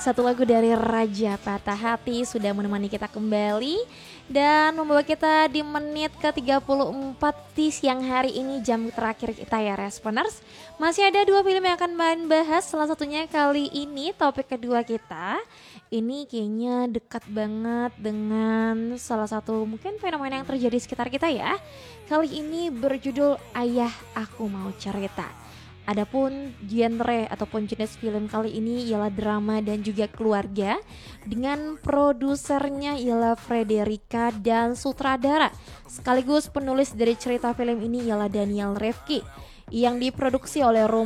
satu lagu dari Raja Patah Hati sudah menemani kita kembali dan membawa kita di menit ke-34 di siang hari ini, jam terakhir kita ya Responers. Masih ada dua film yang akan bahas, salah satunya kali ini topik kedua kita. Ini kayaknya dekat banget dengan salah satu mungkin fenomena yang terjadi sekitar kita ya. Kali ini berjudul Ayah Aku Mau Cerita. Adapun genre ataupun jenis film kali ini ialah drama dan juga keluarga, dengan produsernya ialah Frederica dan sutradara sekaligus penulis dari cerita film ini ialah Daniel Refki, yang diproduksi oleh